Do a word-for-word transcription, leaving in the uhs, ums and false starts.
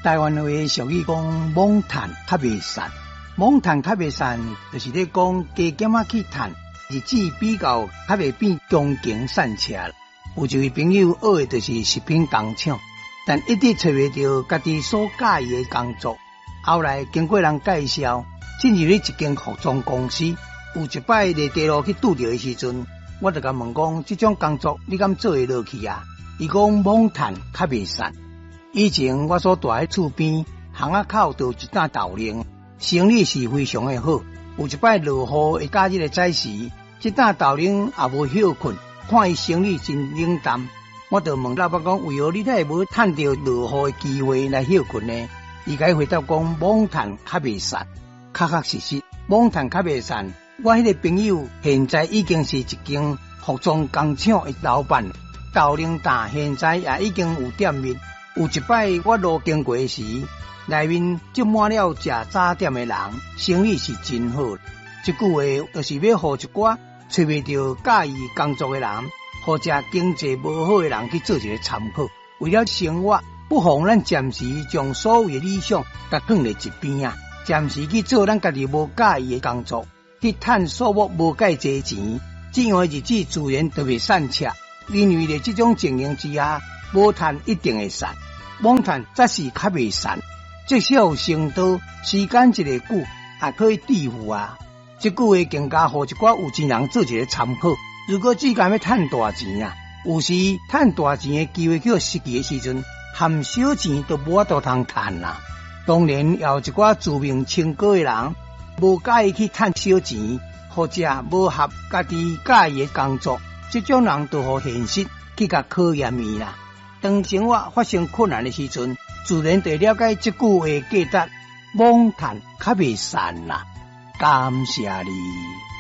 台湾话俗语讲罔趁较袂散，罔趁较袂散，就是咧讲加减仔去趁，日子比较较袂变强行散车。有一位朋友学的就是食品工厂，但一直找袂到家己所喜意的工作。后来经过人介紹，進入了一間服裝公司。有一擺在地路去拄到的時陣，我就甲問講：這種工作你敢做會落去啊？伊講罔趁較袂散。以前我所住喺厝邊巷仔口就有一擔豆奶，生意是非常的好。有一擺落雨的假日的早時，這擔豆奶也無休困，看伊生意真冷淡，我就問老闆講：為何你才無趁到落雨的機會來休困呢？伊甲伊回答講：罔趁較袂散，確確實實罔趁較袂散。我迄個朋友現在已經是一間服裝工廠的老闆，豆奶擔現在也已經有店面。有一擺我路經過時，內面就滿了食早點的人，生意是真好。這句話就是要互一寡找袂到喜意工作的人，或者經濟無好的人去做一個參考。為了生活，不妨咱暫時將所有的理想甲放在一邊啊，暫時去做咱家己無喜意的工作，去賺數目無介濟錢，這樣的日子自然就會散車。因為在這種情形之下，無趁一定會散，罔趁則是較袂散。至少成道時間一個久，也可以致富啊。這句話更加互一寡有錢人做一個參考。如果只敢要趁大錢啊，有時趁大錢的機會叫失去的時陣，含小錢都無法度通趁啦。當然，也有一寡自命清高的人，無介意去趁小錢，或者無合家己介意的工作。這種人就互現實去甲考驗伊啦。當生活發生困難的時陣，自然得了解這句話價值，罔趁較袂散啦。感謝你。